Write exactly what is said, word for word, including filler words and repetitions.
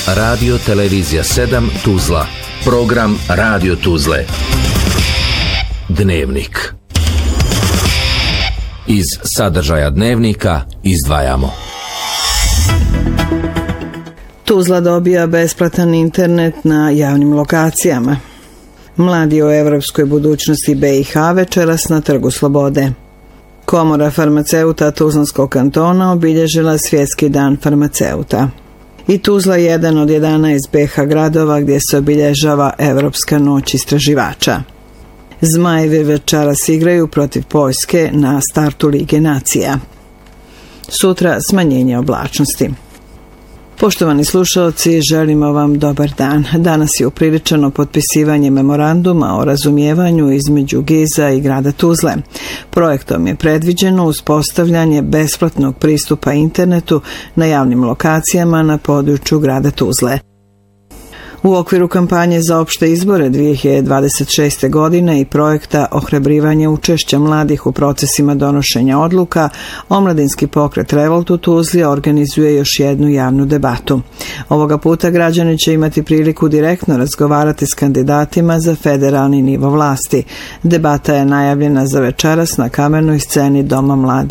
Radio Televizija sedam Tuzla. Program Radio Tuzle. Dnevnik. Iz sadržaja dnevnika izdvajamo. Tuzla dobija besplatan internet na javnim lokacijama. Mladi o evropskoj budućnosti B i H večeras na Trgu Slobode. Komora farmaceuta Tuzlanskog kantona obilježila Svjetski dan farmaceuta. I Tuzla je jedan od jedanaest B H gradova gdje se obilježava Evropska noć istraživača. Zmajevi večeras igraju protiv Poljske na startu Lige nacija. Sutra smanjenje oblačnosti. Poštovani slušalci, želimo vam dobar dan. Danas je upriličeno potpisivanje memoranduma o razumijevanju između Giza i grada Tuzle. Projektom je predviđeno uspostavljanje besplatnog pristupa internetu na javnim lokacijama na području grada Tuzle. U okviru kampanje za opšte izbore dvije hiljade dvadeset šeste. godine i projekta ohrabrivanja učešća mladih u procesima donošenja odluka, Omladinski pokret Revolt u Tuzli organizuje još jednu javnu debatu. Ovoga puta građani će imati priliku direktno razgovarati s kandidatima za federalni nivo vlasti. Debata je najavljena za večeras na kamernoj sceni Doma mladih